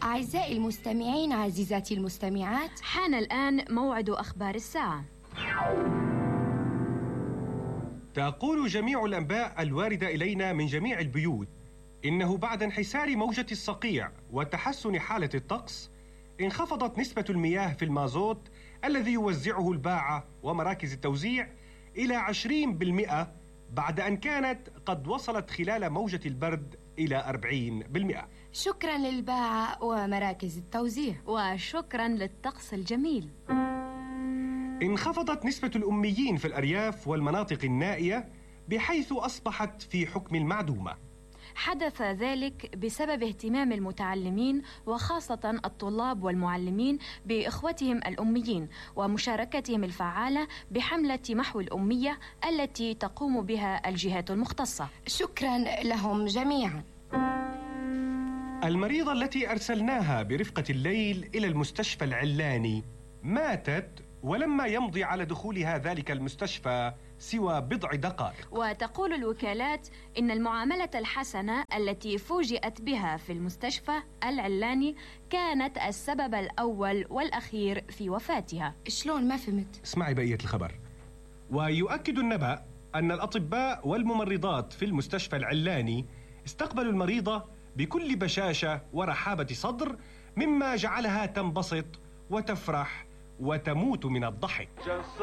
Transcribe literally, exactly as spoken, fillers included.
أعزائي المستمعين، عزيزاتي المستمعات، حان الآن موعد أخبار الساعة. تقول جميع الأنباء الواردة إلينا من جميع البيوت إنه بعد انحسار موجة الصقيع وتحسن حالة الطقس انخفضت نسبة المياه في المازوت الذي يوزعه الباعة ومراكز التوزيع إلى عشرين بالمئة، بعد أن كانت قد وصلت خلال موجة البرد إلى أربعين بالمئة. شكرا للباعة ومراكز التوزيع، وشكرا للطقس الجميل. انخفضت نسبة الأميين في الأرياف والمناطق النائية بحيث أصبحت في حكم المعدومة. حدث ذلك بسبب اهتمام المتعلمين وخاصة الطلاب والمعلمين بإخوتهم الأميين ومشاركتهم الفعالة بحملة محو الأمية التي تقوم بها الجهات المختصة. شكرا لهم جميعا. المريضة التي أرسلناها برفقة الليل إلى المستشفى العلاني ماتت ولما يمضي على دخولها ذلك المستشفى سوى بضع دقائق. وتقول الوكالات إن المعاملة الحسنة التي فوجئت بها في المستشفى العلاني كانت السبب الأول والأخير في وفاتها. شلون؟ ما فهمت. اسمعي بقية الخبر. ويؤكد النبأ أن الأطباء والممرضات في المستشفى العلاني استقبلوا المريضة بكل بشاشة ورحابة صدر، مما جعلها تنبسط وتفرح وتموت من الضحك.